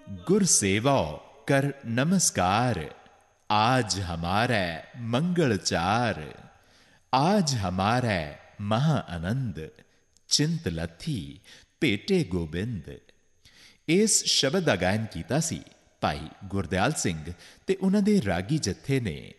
गुर सेवा कर नमस्कार, आज हमारा मंगल चार। आज हमारा महा आनंद, चिंत लथी पेटे गोबिंद। इस शब्द का गायन किया सी भाई गुरदयाल सिंह ते उन्हां दे रागी जत्थे ने।